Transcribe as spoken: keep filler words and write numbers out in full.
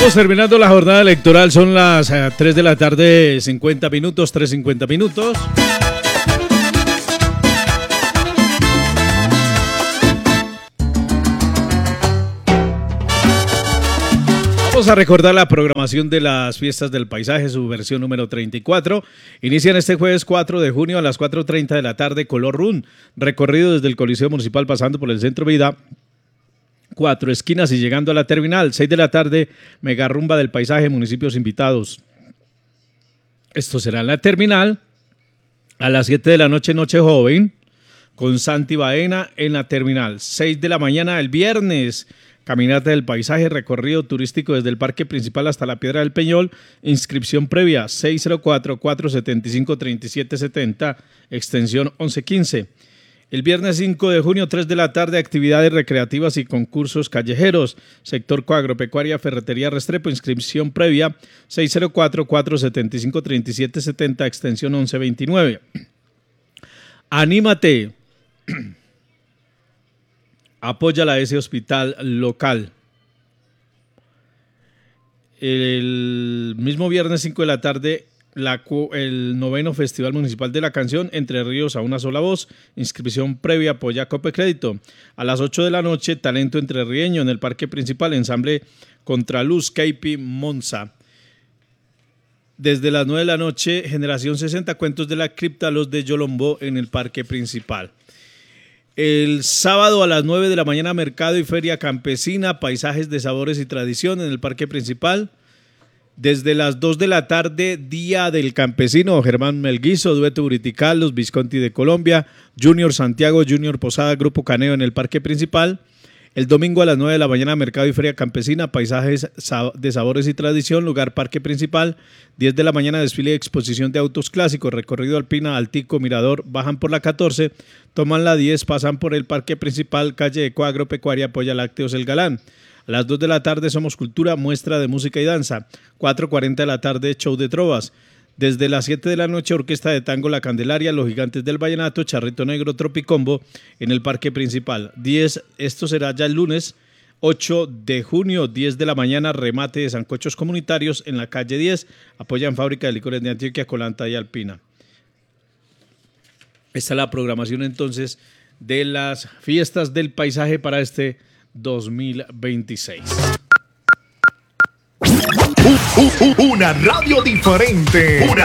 Estamos terminando la jornada electoral, son las eh, tres de la tarde, cincuenta minutos, tres cincuenta minutos. Vamos a recordar la programación de las fiestas del paisaje, su versión número treinta y cuatro. Inician este jueves cuatro de junio a las cuatro treinta de la tarde, Color Run, recorrido desde el Coliseo Municipal pasando por el Centro Vida, cuatro esquinas y llegando a la terminal. seis de la tarde, mega rumba del paisaje, municipios invitados. Esto será en la terminal. A las siete de la noche, Noche Joven, con Santi Baena en la terminal. seis de la mañana el viernes, caminata del paisaje, recorrido turístico desde el parque principal hasta la Piedra del Peñol. Inscripción previa seis cero cuatro, cuatro siete cinco, tres siete siete cero, extensión once quince. El viernes cinco de junio, tres de la tarde, actividades recreativas y concursos callejeros. Sector coagropecuaria, ferretería Restrepo, inscripción previa seis cero cuatro, cuatro siete cinco, tres siete siete cero, extensión once veintinueve. Anímate. Apoya la ese hospital local. El mismo viernes cinco de la tarde, La, el noveno Festival Municipal de la Canción, Entre Ríos a una sola voz, inscripción previa, apoya Cope Crédito. A las ocho de la noche, Talento Entrerrieño en el Parque Principal, ensamble Contraluz, Keipi, Monza. Desde las nueve de la noche, Generación sesenta, Cuentos de la Cripta, Los de Yolombó en el Parque Principal. El sábado a las nueve de la mañana, Mercado y Feria Campesina, Paisajes de Sabores y Tradición en el Parque Principal. Desde las dos de la tarde, Día del Campesino, Germán Melguizo, Dueto Buritical, Los Visconti de Colombia, Junior Santiago, Junior Posada, Grupo Caneo en el Parque Principal. El domingo a las nueve de la mañana, Mercado y Feria Campesina, Paisajes de Sabores y Tradición, lugar Parque Principal. diez de la mañana, desfile y exposición de autos clásicos, recorrido Alpina, Altico, Mirador, bajan por la catorce, toman la diez, pasan por el Parque Principal, calle Eco Agropecuaria, Polla Lácteos El Galán. A las dos de la tarde, Somos Cultura, muestra de música y danza. cuatro cuarenta de la tarde, show de trovas. Desde las siete de la noche, orquesta de tango La Candelaria, Los Gigantes del Vallenato, Charrito Negro, Tropicombo en el Parque Principal. diez, esto será ya el lunes, ocho de junio, diez de la mañana, remate de sancochos comunitarios en la calle diez. Apoyan Fábrica de Licores de Antioquia, Colanta y Alpina. Esta es la programación entonces de las fiestas del paisaje para este dos mil veintiséis. Una radio diferente. Una